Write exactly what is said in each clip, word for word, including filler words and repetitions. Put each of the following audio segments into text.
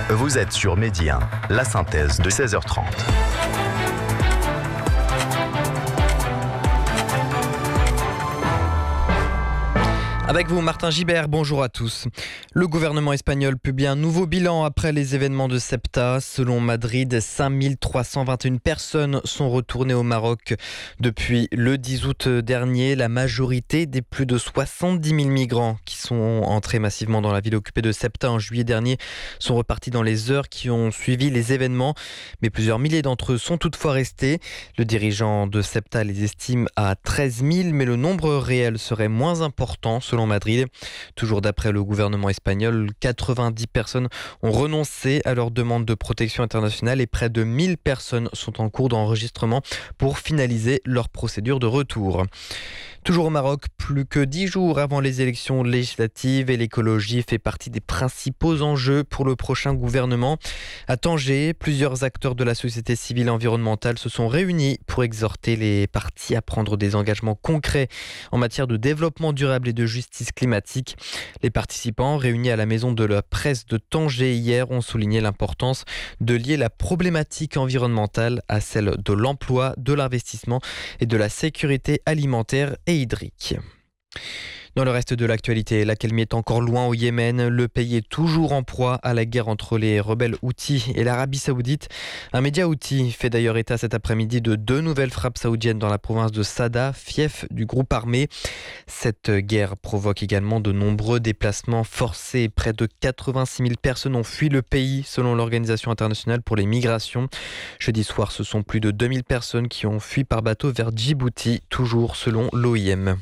Vous êtes sur Midi un, la synthèse de seize heures trente. Avec vous, Martin Gibert, bonjour à tous. Le gouvernement espagnol publie un nouveau bilan après les événements de Ceuta. Selon Madrid, cinq mille trois cent vingt et une personnes sont retournées au Maroc depuis le dix août dernier. La majorité des plus de soixante-dix mille migrants qui sont entrés massivement dans la ville occupée de Ceuta en juillet dernier sont repartis dans les heures qui ont suivi les événements. Mais plusieurs milliers d'entre eux sont toutefois restés. Le dirigeant de Ceuta les estime à treize mille, mais le nombre réel serait moins important selon Madrid. Toujours d'après le gouvernement espagnol, quatre-vingt-dix personnes ont renoncé à leur demande de protection internationale et près de mille personnes sont en cours d'enregistrement pour finaliser leur procédure de retour. Toujours au Maroc, plus que dix jours avant les élections législatives et l'écologie fait partie des principaux enjeux pour le prochain gouvernement. À Tanger, plusieurs acteurs de la société civile environnementale se sont réunis pour exhorter les partis à prendre des engagements concrets en matière de développement durable et de justice climatique. Les participants réunis à la maison de la presse de Tanger hier ont souligné l'importance de lier la problématique environnementale à celle de l'emploi, de l'investissement et de la sécurité alimentaire et hydrique. Dans le reste de l'actualité, l'accalmie est encore loin au Yémen. Le pays est toujours en proie à la guerre entre les rebelles Houthis et l'Arabie Saoudite. Un média Houthi fait d'ailleurs état cet après-midi de deux nouvelles frappes saoudiennes dans la province de Sada, fief du groupe armé. Cette guerre provoque également de nombreux déplacements forcés. Près de quatre-vingt-six mille personnes ont fui le pays selon l'Organisation internationale pour les migrations. Jeudi soir, ce sont plus de deux mille personnes qui ont fui par bateau vers Djibouti, toujours selon l'O I M.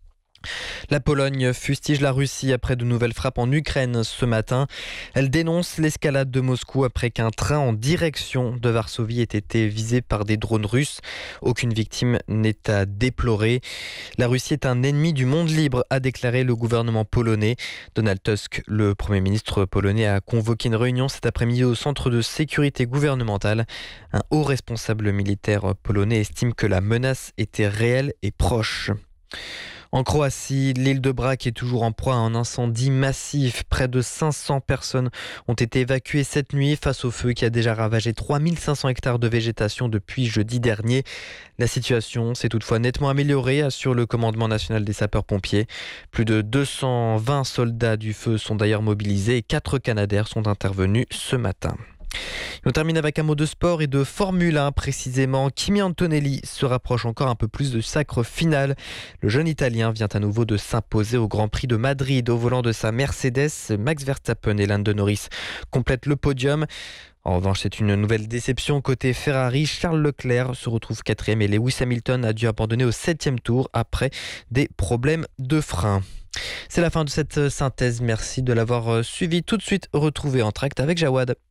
La Pologne fustige la Russie après de nouvelles frappes en Ukraine ce matin. Elle dénonce l'escalade de Moscou après qu'un train en direction de Varsovie ait été visé par des drones russes. Aucune victime n'est à déplorer. La Russie est un ennemi du monde libre, a déclaré le gouvernement polonais. Donald Tusk, le Premier ministre polonais, a convoqué une réunion cet après-midi au centre de sécurité gouvernementale. Un haut responsable militaire polonais estime que la menace était réelle et proche. En Croatie, l'île de Brač est toujours en proie à un incendie massif. Près de cinq cents personnes ont été évacuées cette nuit face au feu qui a déjà ravagé trois mille cinq cents hectares de végétation depuis jeudi dernier. La situation s'est toutefois nettement améliorée, assure le commandement national des sapeurs-pompiers. Plus de deux cent vingt soldats du feu sont d'ailleurs mobilisés et quatre Canadair sont intervenus ce matin. On termine avec un mot de sport et de Formule un précisément. Kimi Antonelli se rapproche encore un peu plus du sacre final. Le jeune Italien vient à nouveau de s'imposer au Grand Prix de Madrid au volant de sa Mercedes. Max Verstappen et Lando Norris complètent le podium. En revanche, c'est une nouvelle déception côté Ferrari. Charles Leclerc se retrouve quatrième et Lewis Hamilton a dû abandonner au septième tour après des problèmes de frein. C'est la fin de cette synthèse. Merci de l'avoir suivi. Tout de suite, retrouvé en direct avec Jawad.